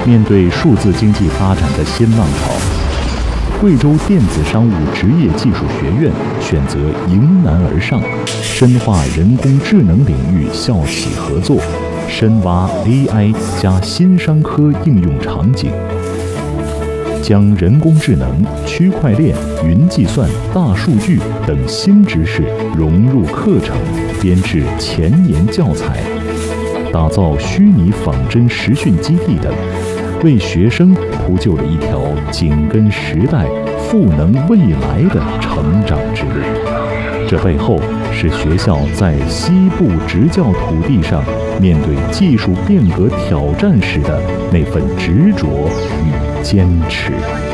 面对数字经济发展的新浪潮，贵州电子商务职业技术学院选择迎难而上，深化人工智能领域校企合作，深挖 AI 加新商科应用场景，将人工智能、区块链、云计算、大数据等新知识融入课程，编制前沿教材，打造虚拟仿真实训基地等，为学生铺就了一条紧跟时代、赋能未来的成长之路。这背后是学校在西部职教土地上面对技术变革挑战时的那份执着与坚持。